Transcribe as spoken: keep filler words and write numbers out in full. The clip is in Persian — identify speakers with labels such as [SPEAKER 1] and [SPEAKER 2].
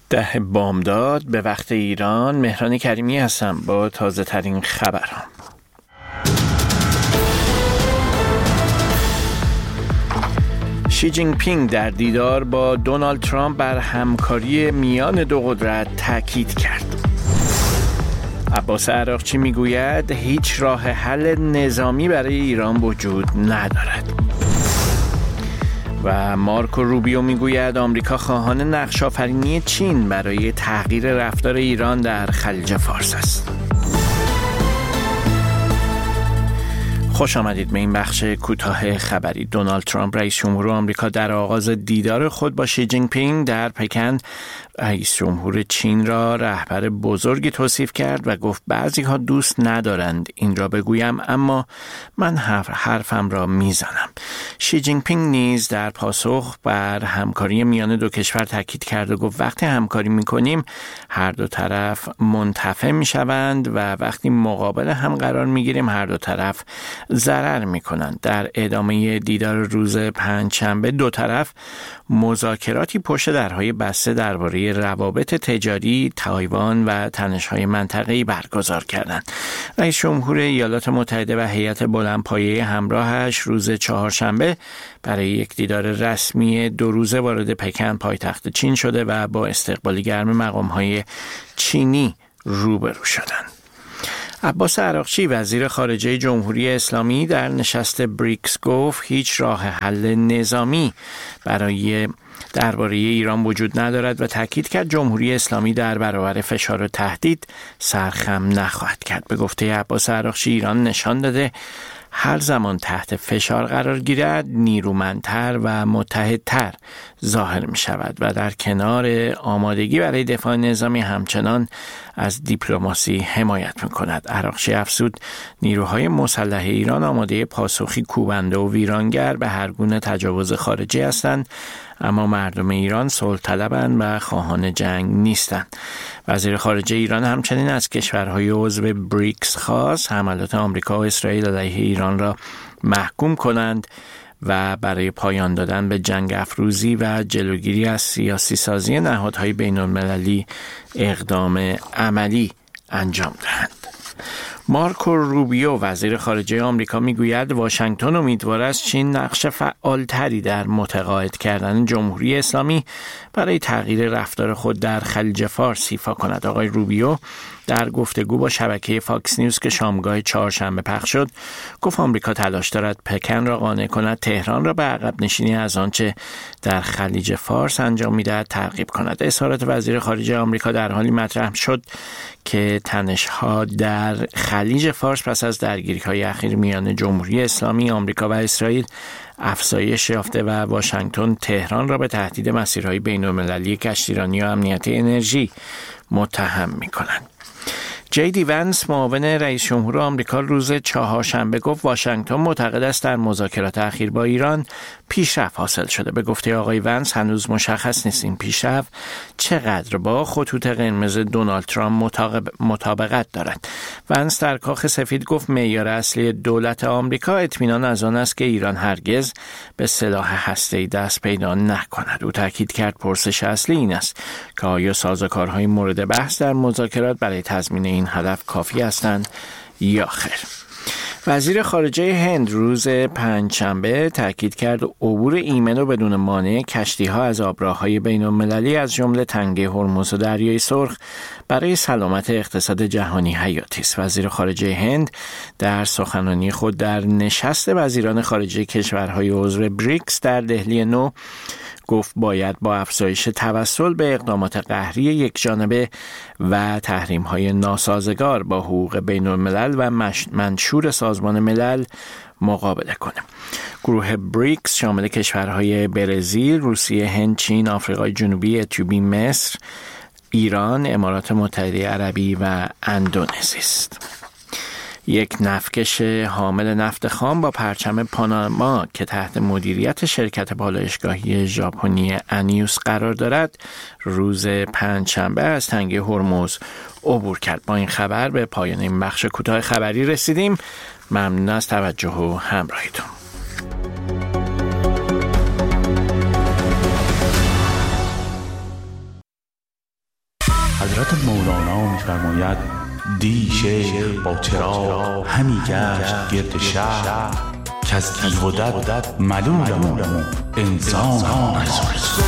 [SPEAKER 1] ده بامداد به وقت ایران. مهران کریمی هستم با تازه ترین خبرها. شی جین پینگ در دیدار با دونالد ترامپ بر همکاری میان دو قدرت تاکید کرد. عباس عراقچی میگوید هیچ راه حل نظامی برای ایران وجود ندارد. و مارکو روبیو میگوید آمریکا خواهان نقش‌آفرینی چین برای تغییر رفتار ایران در خلیج فارس است. خوش آمدید به این بخش کوتاه خبری. دونالد ترامپ رئیس جمهور آمریکا در آغاز دیدار خود با شی جین پینگ در پکن رئیس جمهور چین را رهبر بزرگی توصیف کرد و گفت بعضی ها دوست ندارند این را بگویم، اما من حرفم را میزنم. شی جین پینگ نیز در پاسخ بر همکاری میان دو کشور تاکید کرد و گفت وقتی همکاری میکنیم هر دو طرف منتفع میشوند و وقتی مقابل هم قرار میگیریم هر دو طرف ضرر میکنند. در ادامه دیدار روز پنجشنبه دو طرف مذاکراتی پشت درهای بسته درباره روابط تجاری تایوان و تنش‌های منطقه‌ای برگزار کردند. رئیس جمهور ایالات متحده و هیئت بلندپایه همراهش روز چهارشنبه برای یک دیدار رسمی دو روزه وارد پکن پایتخت چین شده و با استقبال گرم مقام‌های چینی روبرو شدند. عباس عراقچی وزیر خارجه جمهوری اسلامی در نشست بریکس گفت هیچ راه حل نظامی برای درباره ایران وجود ندارد و تاکید کرد جمهوری اسلامی در برابر فشار و تهدید سرخم نخواهد کرد. به گفته عباس عراقچی ایران نشان داده هر زمان تحت فشار قرار گیرد نیرومندتر و متحدتر ظاهر می شود و در کنار آمادگی برای دفاع نظامی همچنان از دیپلماسی حمایت می کند. عراقچی افزود نیروهای مسلح ایران آماده پاسخی کوبنده و ویرانگر به هر گونه تجاوز خارجی هستند، اما مردم ایران صلح طلبند و خواهان جنگ نیستند. وزیر خارجه ایران همچنین از کشورهای عضو بریکس خواست حملات آمریکا و اسرائیل علیه ایران را محکوم کنند و برای پایان دادن به جنگ افروزی و جلوگیری از سیاسی سازی نهادهای بین المللی اقدام عملی انجام دهند. مارکو روبیو وزیر خارجه آمریکا میگوید واشنگتن امیدوار است چین نقش فعالتری در متقاعد کردن جمهوری اسلامی برای تغییر رفتار خود در خلیج فارس ایفا کند. آقای روبیو در گفتگو با شبکه فاکس نیوز که شامگاه چهارشنبه پخش شد گفت آمریکا تلاش دارد پکن را قانع کند تهران را به عقب نشینی از آنچه در خلیج فارس انجام می‌دهد ترغیب کند. اظهارات وزیر خارجه آمریکا در حالی مطرح شد که تنش‌ها در خلیج فارس پس از درگیری‌های اخیر میان جمهوری اسلامی آمریکا و اسرائیل افزایش یافته و واشنگتن تهران را به تهدید مسیرهای بین‌المللی کشتیرانی و امنیت انرژی متهم می‌کنند. جی دی ونس معاون رئیس جمهور آمریکا روز چهارشنبه گفت واشنگتن معتقد است در مذاکرات اخیر با ایران پیشرفت حاصل شده. به گفته آقای ونس هنوز مشخص نیست این پیشرفت چقدر با خطوط قرمز دونالد ترامپ مطابقت دارد. ونس در کاخ سفید گفت معیار اصلی دولت آمریکا اطمینان از آن است که ایران هرگز به سلاح هسته‌ای دست پیدا نکند. او تاکید کرد پرسش اصلی این است که آیا سازوکارهای مورد بحث در مذاکرات برای تضمین این هدف کافی هستند یا خیر. وزیر خارجه هند روز پنجشنبه تاکید کرد عبور ایمن و بدون مانع کشتی‌ها از آبراه‌های بین‌المللی از جمله تنگه هرمز و دریای سرخ برای سلامت اقتصاد جهانی حیاتی است. وزیر خارجه هند در سخنرانی خود در نشست وزیران خارجه کشورهای عضو بریکس در دهلی نو گفت باید با افزایش توسل به اقدامات قهری یکجانبه و تحریم‌های ناسازگار با حقوق بین‌الملل و منشور سازمان ملل مقابله کنیم. گروه بریکس شامل کشورهای برزیل، روسیه، هند، چین، آفریقای جنوبی، اتیوپی، مصر، ایران، امارات متحده عربی و اندونزی است. یک نفتکش حامل نفت خام با پرچم پاناما که تحت مدیریت شرکت پالایشگاهی ژاپنی انیوس قرار دارد روز پنجشنبه از تنگه هرمز عبور کرد. با این خبر به پایان این بخش کوتاه خبری رسیدیم. ممنون از توجه و همراهیتون.
[SPEAKER 2] حضرت مولانا می‌فرماید دی شیخ با چراغ همی گشت گرد شهر که از تیغ و دد ملولم و انسان ها نزد.